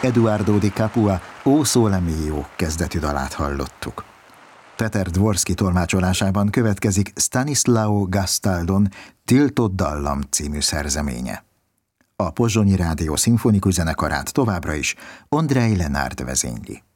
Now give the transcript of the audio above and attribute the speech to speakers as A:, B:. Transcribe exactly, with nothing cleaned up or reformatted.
A: Eduardo di Capua O Sole Mio kezdetű dalát hallottuk. Peter Dvorszky tolmácsolásában következik Stanislao Gastaldon Tiltott dallam című szerzeménye. A Pozsonyi Rádió szimfonikus zenekarát továbbra is Ondrej Lenárd vezényli.